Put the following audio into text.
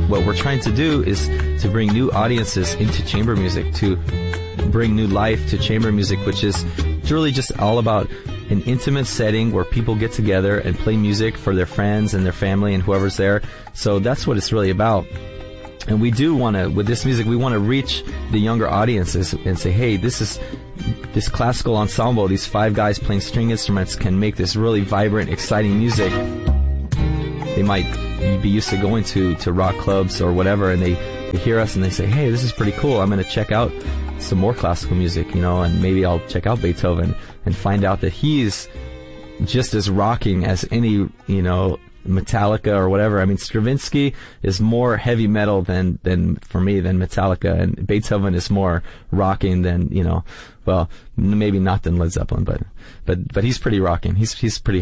what we're trying to do is to bring new audiences into chamber music, to bring new life to chamber music, which is really just all about an intimate setting where people get together and play music for their friends and their family and whoever's there. So that's what it's really about. And we do want to, with this music, we want to reach the younger audiences and say, hey, this classical ensemble, these 5 guys playing string instruments can make this really vibrant, exciting music. They might be used to going to rock clubs or whatever, and they hear us and they say, hey, this is pretty cool. I'm going to check out some more classical music, and maybe I'll check out Beethoven and find out that he's just as rocking as any, Metallica or whatever. I mean, Stravinsky is more heavy metal than for me, than Metallica, and Beethoven is more rocking than, well, maybe not than Led Zeppelin, but he's pretty rocking. He's pretty